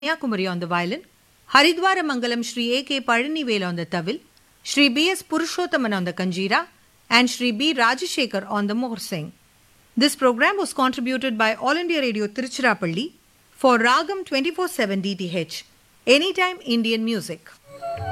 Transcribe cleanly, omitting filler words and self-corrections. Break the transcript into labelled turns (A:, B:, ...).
A: Kanyakumari on the violin, Haridwaramangalam Sri A.K. Palanivel on the tawil, Sri B.S. Purushottaman on the kanjira, and Sri B. Rajashekar on the morsing. This program was contributed by All India Radio Tiruchirappalli for Ragam 24/7 DTH, Anytime Indian Music.